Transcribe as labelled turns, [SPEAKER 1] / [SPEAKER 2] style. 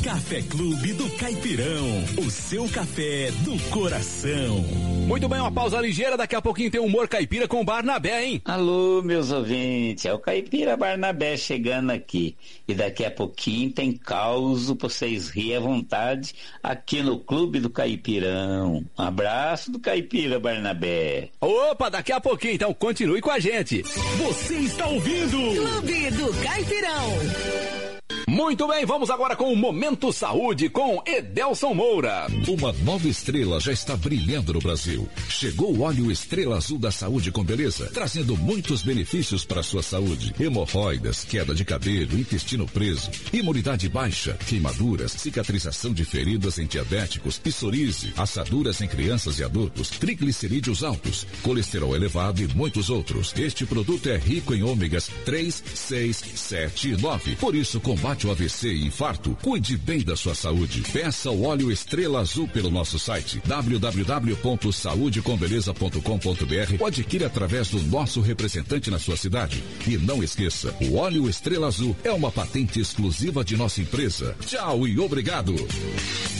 [SPEAKER 1] Café Clube do Caipirão, o seu café do coração.
[SPEAKER 2] Muito bem, uma pausa ligeira, daqui a pouquinho tem Humor Caipira com o Barnabé, hein?
[SPEAKER 3] Alô, meus ouvintes, é o Caipira Barnabé chegando aqui. E daqui a pouquinho tem causo pra vocês rirem à vontade aqui no Clube do Caipirão. Um abraço do Caipira Barnabé.
[SPEAKER 2] Opa, daqui a pouquinho, então continue com a gente.
[SPEAKER 1] Você está ouvindo
[SPEAKER 4] Clube do Caipirão.
[SPEAKER 2] Muito bem, vamos agora com o Momento Saúde com Edelson Moura.
[SPEAKER 5] Uma nova estrela já está brilhando no Brasil. Chegou o óleo Estrela Azul da Saúde com Beleza, trazendo muitos benefícios para a sua saúde. Hemorroidas, queda de cabelo, intestino preso, imunidade baixa, queimaduras, cicatrização de feridas em diabéticos, psoríase, assaduras em crianças e adultos, triglicerídeos altos, colesterol elevado e muitos outros. Este produto é rico em ômegas 3, 6, 7 e 9. Por isso, combate o AVC e infarto. Cuide bem da sua saúde. Peça o óleo Estrela Azul pelo nosso site www.saudecombeleza.com.br ou adquire através do nosso representante na sua cidade. E não esqueça, o óleo Estrela Azul é uma patente exclusiva de nossa empresa. Tchau e obrigado.